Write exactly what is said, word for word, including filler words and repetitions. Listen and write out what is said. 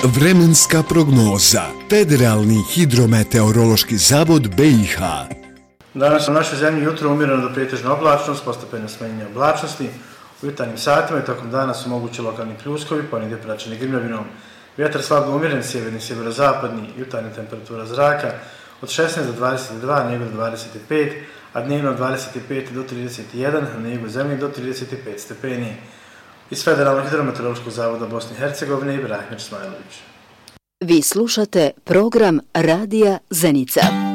Vremenska prognoza. Federalni hidrometeorološki zavod B i H. Danas u našoj zemlji jutro umjereno do pretežno oblačnost, postepeno smanjenje oblačnosti. U jutarnjim satima i tokom dana su mogući lokalni pljuskovi, ponegdje praćeni grmljavinom. Vjetar slabo umjeren, sjeverni, sjeverozapadni, jutarnja temperatura zraka od šesnaest do dvadeset dva, na jugu do dvadeset pet, a dnevno od dvadeset pet do trideset jedan, na jugu zemlje do trideset pet stepeni. Iz Federalnog hidrometeorološkog zavoda Bosne i Hercegovine Ibrahim Smajlović. Vi slušate program Radija Zenica.